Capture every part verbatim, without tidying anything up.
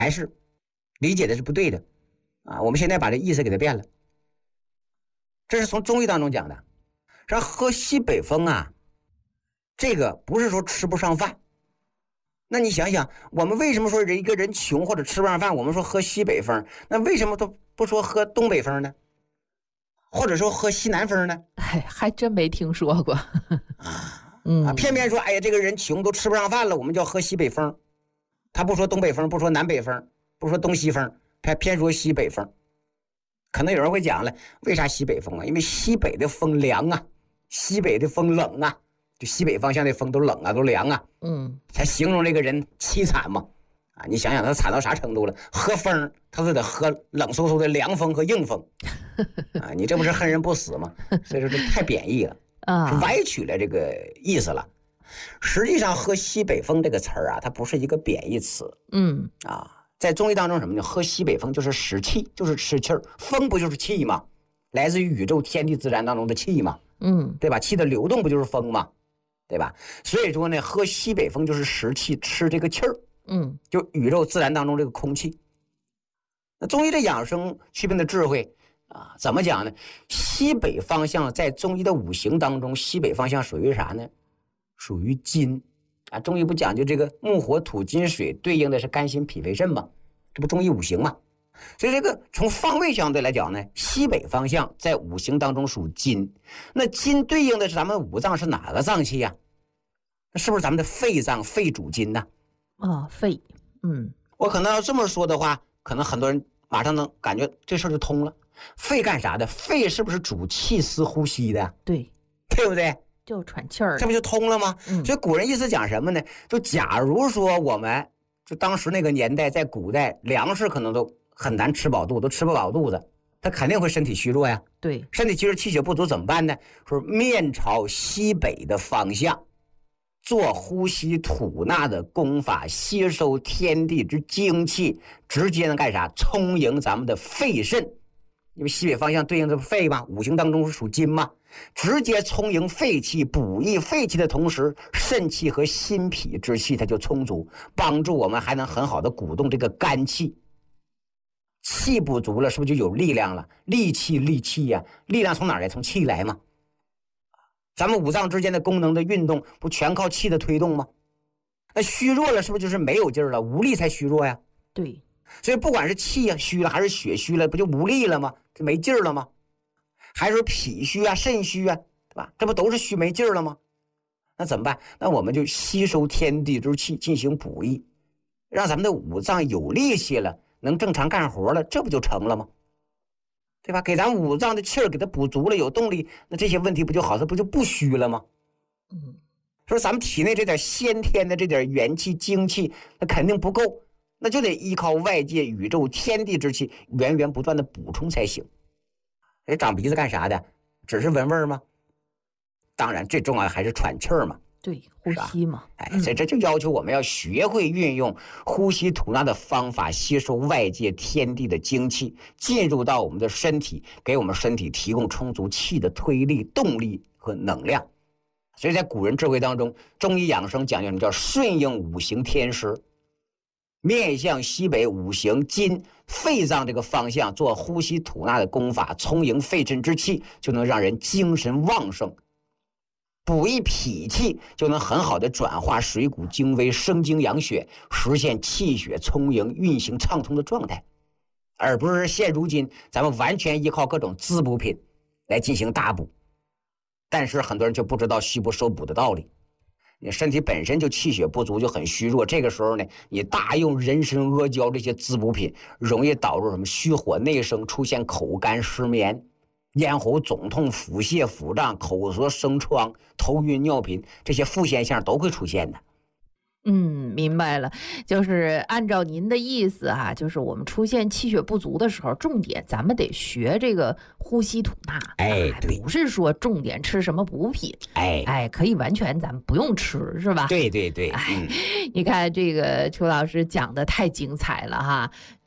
是理解的是不对的啊！我们现在把这意思给它变了。这是从中医当中讲的，说喝西北风啊，这个不是说吃不上饭。那你想想，我们为什么说一个人穷或者吃不上饭，我们说喝西北风，那为什么都不说喝东北风呢？或者说喝西南风呢？ 哎，还真没听说过啊， 嗯， 偏偏说，哎呀，这个人穷都吃不上饭了，我们就要喝西北风。他不说东北风，不说南北风，不说东西风，他偏说西北风。可能有人会讲了，为啥西北风啊？因为西北的风凉啊，西北的风冷啊，就西北方向的风都冷啊，都凉啊， 嗯， 才形容这个人凄惨嘛。啊，你想想他惨到啥程度了？喝风他都得喝冷飕飕的凉风和硬风啊！你这不是恨人不死吗？所以说这太贬义了啊，是歪曲了这个意思了。实际上喝西北风这个词儿啊，它不是一个贬义词。 嗯啊，在中医当中什么呢？喝西北风就是使气，就是吃气儿。风不就是气吗？来自于宇宙天地自然当中的气嘛， 嗯， 对吧？气的流动不就是风吗？对吧？所以说呢，喝西北风就是食气，吃这个气儿。 嗯， 就宇宙自然当中这个空气。那中医的养生祛病的智慧啊，怎么讲呢？西北方向在中医的五行当中，西北方向属于啥呢？属于金啊。中医不讲究这个木火土金水对应的是肝心脾肺肾嘛，这不中医五行嘛。所以这个从方位相对来讲呢，西北方向在五行当中属金。那金对应的是咱们五脏是哪个脏器呀、啊？是不是咱们的肺脏？肺主金呢？ 啊，肺，嗯， 我可能要这么说的话，可能很多人马上能感觉这事儿就通了。肺干啥的？肺是不是主气司呼吸的？ 对， 对不对？ 就喘气儿， 这不就通了吗？ 嗯， 所以古人意思讲什么呢？就假如说我们就当时那个年代，在古代粮食可能都很难吃饱肚，都吃不饱肚子，他肯定会身体虚弱呀。 对， 身体虚弱、气血不足怎么办呢？说面朝西北的方向。做呼吸吐纳的功法，吸收天地之精气，直接能干啥？充盈咱们的肺肾，因为西北方向对应的肺嘛，五行当中是属金嘛，直接充盈肺气，补益肺气的同时，肾气和心脾之气它就充足，帮助我们还能很好的鼓动这个肝气。气不足了，是不是就有力量了？力气，力气呀、啊，力量从哪来？从气来嘛。咱们五脏之间的功能的运动不全靠气的推动吗？那虚弱了是不是就是没有劲儿了，无力才虚弱呀？ 对， 所以不管是气啊虚了还是血虚了，不就无力了吗？这没劲儿了吗？还是说脾虚啊肾虚啊，对吧？这不都是虚没劲儿了吗？那怎么办？那我们就吸收天地之气进行补益，让咱们的五脏有力气了，能正常干活了，这不就成了吗？对吧？给咱五脏的气儿给它补足了，有动力，那这些问题不就好，它不就不虚了吗？ 嗯， 说咱们体内这点先天的这点元气精气，那肯定不够，那就得依靠外界宇宙天地之气源源不断的补充才行。哎，长鼻子干啥的？只是闻味儿吗？当然，最重要的还是喘气儿嘛。 对，呼吸嘛， 哎，所以这就要求我们要学会运用呼吸吐纳的方法，吸收外界天地的精气，进入到我们的身体，给我们身体提供充足气的推力、动力和能量。所以在古人智慧当中，中医养生讲究什么叫顺应五行天时，面向西北五行金肺脏这个方向做呼吸吐纳的功法，充盈肺肾之气，就能让人精神旺盛。补益脾气，就能很好的转化水谷精微，生精养血，实现气血充盈、运行畅通的状态，而不是现如今咱们完全依靠各种滋补品来进行大补。但是很多人就不知道虚不受补的道理，你身体本身就气血不足，就很虚弱，这个时候呢，你大用人参、阿胶这些滋补品，容易导致什么虚火内生，出现口干失眠、咽喉肿痛、腹泻、腹胀、口舌生疮、头晕尿频，这些副现象都会出现的。 嗯，明白了，就是按照您的意思哈、啊，就是我们出现气血不足的时候，重点咱们得学这个呼吸吐纳， 哎，对， 不是说重点吃什么补品， 哎哎，可以完全咱们不用吃，是吧？ 对对对， 哎， 嗯、 你看这个邱老师讲的太精彩了哈。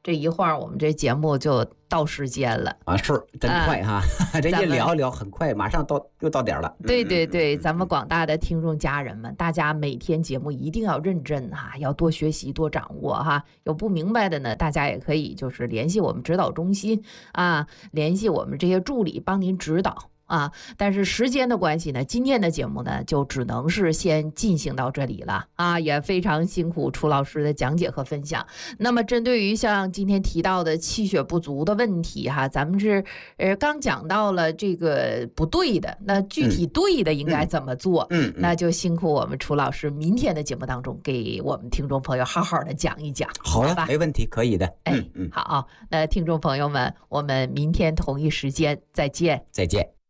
这一会儿我们这节目就到时间了啊，是真快哈，啊、这一聊聊很快，马上到又到点了。 对对对，咱们广大的听众家人们，大家每天节目一定要认真哈，要多学习多掌握哈。有不明白的呢，大家也可以就是联系我们指导中心啊，联系我们这些助理帮您指导。啊，但是时间的关系呢，今天的节目呢就只能是先进行到这里了啊，也非常辛苦楚老师的讲解和分享。那么针对于像今天提到的气血不足的问题哈，咱们是呃刚讲到了这个不对的，那具体对的应该怎么做？ 嗯，嗯那就辛苦我们楚老师明天的节目当中给我们听众朋友好好的讲一讲。 好呀， 吧没问题，可以的。 哎， 嗯嗯， 好，那听众朋友们，我们明天同一时间再见， 再见。